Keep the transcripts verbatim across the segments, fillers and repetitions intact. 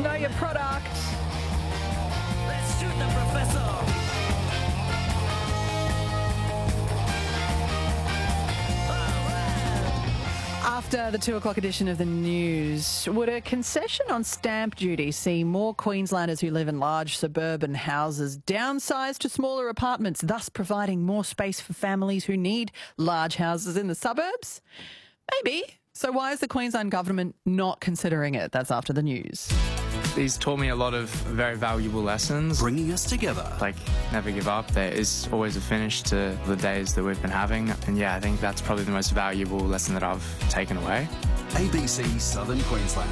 Know your product. Let's shoot the professor. After the two o'clock edition of the news, would a concession on stamp duty see more Queenslanders who live in large suburban houses downsize to smaller apartments, thus providing more space for families who need large houses in the suburbs? Maybe. So why is the Queensland government not considering it? That's after the news. He's taught me a lot of very valuable lessons. Bringing us together. Like, never give up. There is always a finish to the days that we've been having. And yeah, I think that's probably the most valuable lesson that I've taken away. A B C Southern Queensland.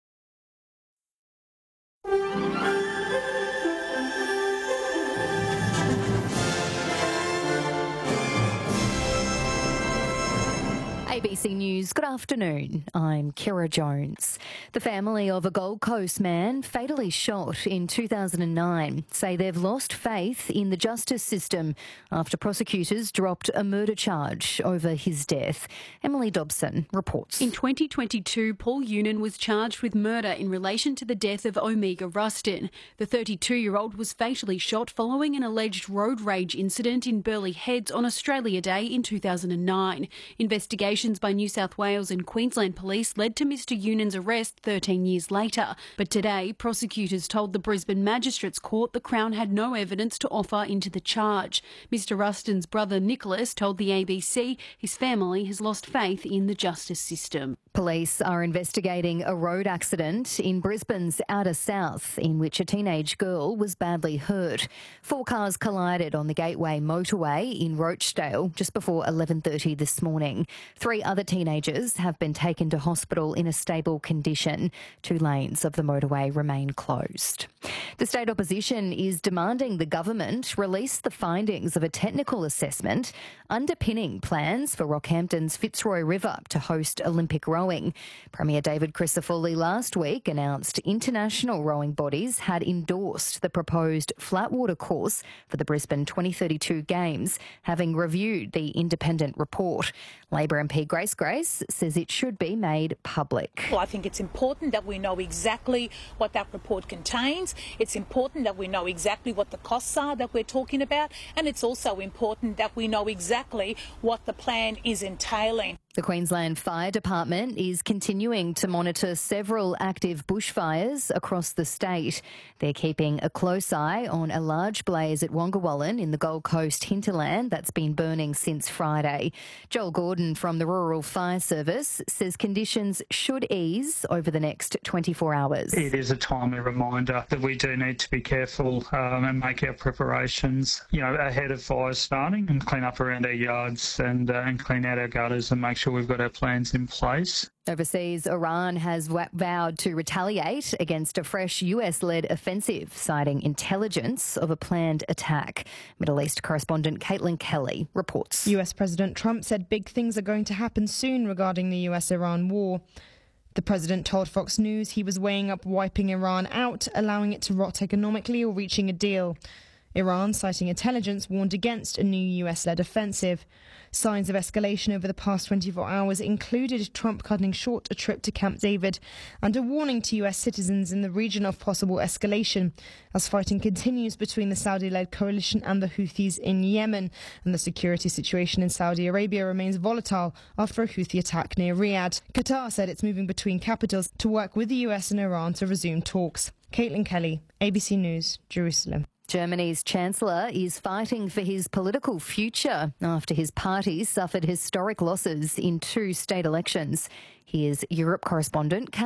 A B C News, good afternoon. I'm Kira Jones. The family of a Gold Coast man fatally shot in two thousand nine say they've lost faith in the justice system after prosecutors dropped a murder charge over his death. Emily Dobson reports. In twenty twenty-two, Paul Unan was charged with murder in relation to the death of Omega Rustin. The thirty-two-year-old was fatally shot following an alleged road rage incident in Burleigh Heads on Australia Day in two thousand nine. Investigations by New South Wales and Queensland Police led to Mister Unan's arrest thirteen years later. But today, prosecutors told the Brisbane Magistrates Court the Crown had no evidence to offer into the charge. Mister Rustin's brother Nicholas told the A B C his family has lost faith in the justice system. Police are investigating a road accident in Brisbane's outer south in which a teenage girl was badly hurt. Four cars collided on the Gateway motorway in Rochdale just before eleven thirty this morning. Three other teenagers have been taken to hospital in a stable condition. Two lanes of the motorway remain closed. The state opposition is demanding the government release the findings of a technical assessment underpinning plans for Rockhampton's Fitzroy River to host Olympic rowing. Premier David Crisafulli last week announced international rowing bodies had endorsed the proposed flatwater course for the Brisbane twenty thirty-two Games, having reviewed the independent report. Labor M P Grace Grace says it should be made public. Well, I think it's important that we know exactly what that report contains. It's important that we know exactly what the costs are that we're talking about, and it's also important that we know exactly what the plan is entailing. The Queensland Fire Department is continuing to monitor several active bushfires across the state. They're keeping a close eye on a large blaze at Wongawallan in the Gold Coast hinterland that's been burning since Friday. Joel Gordon from the Rural Fire Service says conditions should ease over the next twenty-four hours. It is a timely reminder that we do need to be careful um, and make our preparations, you know, ahead of fires starting, and clean up around our yards and, uh, and clean out our gutters and make sure we've got our plans in place. Overseas, Iran has vowed to retaliate against a fresh U S-led offensive, citing intelligence of a planned attack. Middle East correspondent Caitlin Kelly reports. U S President Trump said big things are going to happen soon regarding the U S Iran war. The president told Fox News he was weighing up wiping Iran out, allowing it to rot economically, or reaching a deal. Iran, citing intelligence, warned against a new U S-led offensive. Signs of escalation over the past twenty-four hours included Trump cutting short a trip to Camp David and a warning to U S citizens in the region of possible escalation as fighting continues between the Saudi-led coalition and the Houthis in Yemen, and the security situation in Saudi Arabia remains volatile after a Houthi attack near Riyadh. Qatar said it's moving between capitals to work with the U S and Iran to resume talks. Caitlin Kelly, A B C News, Jerusalem. Germany's Chancellor is fighting for his political future after his party suffered historic losses in two state elections. Here's Europe correspondent